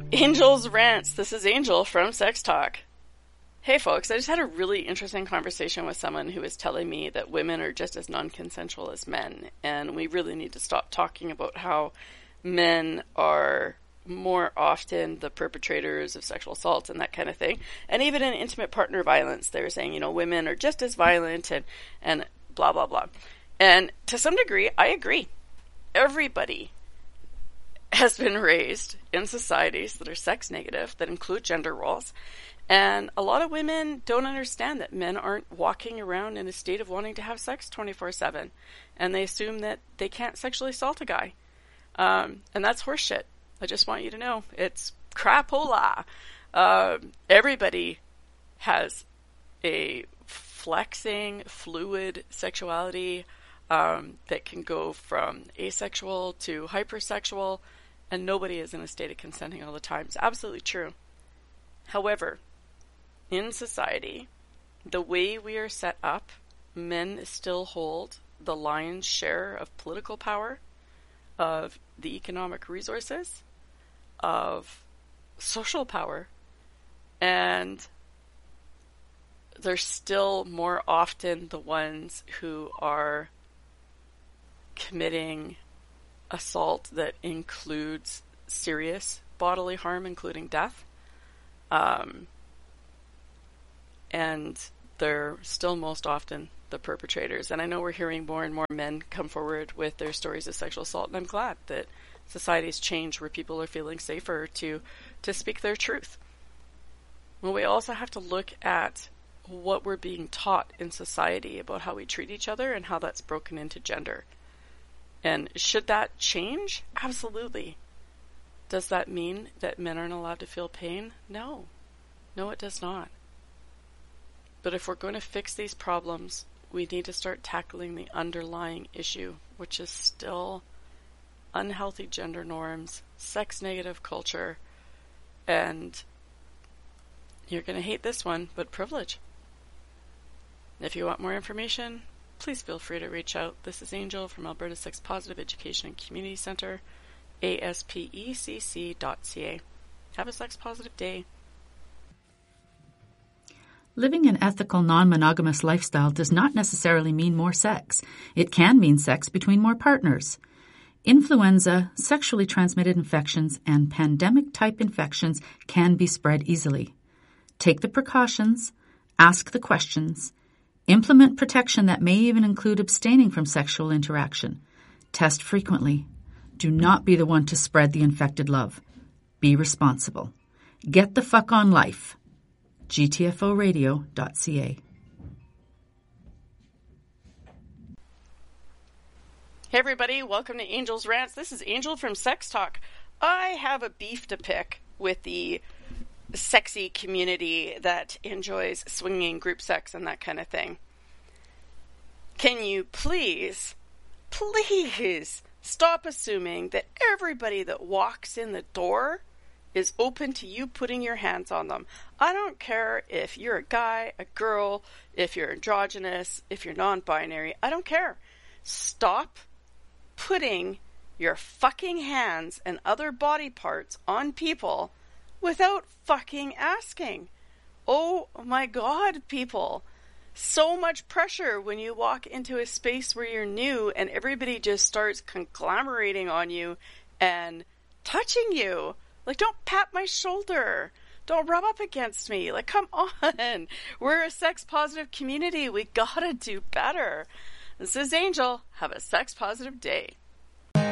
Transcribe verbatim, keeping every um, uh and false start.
Angel's Rants. This is Angel from Sex Talk. Hey folks, I just had a really interesting conversation with someone who was telling me that women are just as non-consensual as men, and we really need to stop talking about how men are more often the perpetrators of sexual assault and that kind of thing. And even in intimate partner violence, they're saying, you know, women are just as violent and, and blah, blah, blah. And to some degree, I agree. Everybody has been raised in societies that are sex negative, that include gender roles. And a lot of women don't understand that men aren't walking around in a state of wanting to have sex twenty-four seven. And they assume that they can't sexually assault a guy. Um, and that's horseshit. I just want you to know. It's crapola. Uh, everybody has a flexing, fluid sexuality um, that can go from asexual to hypersexual. And nobody is in a state of consenting all the time. It's absolutely true. However, in society, the way we are set up, men still hold the lion's share of political power, of the economic resources, of social power, and they're still more often the ones who are committing assault that includes serious bodily harm, including death. Um, and they're still most often the perpetrators. And I know we're hearing more and more men come forward with their stories of sexual assault, and I'm glad that society's changed where people are feeling safer to, to speak their truth. Well, we also have to look at what we're being taught in society about how we treat each other and how that's broken into gender. And should that change? Absolutely. Does that mean that men aren't allowed to feel pain? No. No, it does not. But if we're going to fix these problems, we need to start tackling the underlying issue, which is still unhealthy gender norms, sex-negative culture, and you're going to hate this one, but privilege. If you want more information, please feel free to reach out. This is Angel from Alberta Sex Positive Education and Community Centre, A S P E C C dot C A. Have a sex positive day. Living an ethical, non-monogamous lifestyle does not necessarily mean more sex. It can mean sex between more partners. Influenza, sexually transmitted infections, and pandemic-type infections can be spread easily. Take the precautions, ask the questions, implement protection that may even include abstaining from sexual interaction. Test frequently. Do not be the one to spread the infected love. Be responsible. Get the fuck on life. G T F O radio dot C A. Hey everybody, welcome to Angel's Rants. This is Angel from Sex Talk. I have a beef to pick with the sexy community that enjoys swinging group sex and that kind of thing. Can you please, please stop assuming that everybody that walks in the door is open to you putting your hands on them? I don't care if you're a guy, a girl, if you're androgynous, if you're non-binary. I don't care. Stop putting your fucking hands and other body parts on people without fucking asking. Oh my God, people. So much pressure when you walk into a space where you're new and everybody just starts conglomerating on you and touching you. Like, don't pat my shoulder. Don't rub up against me. Like, come on. We're a sex-positive community. We gotta do better. This is Angel. Have a sex-positive day.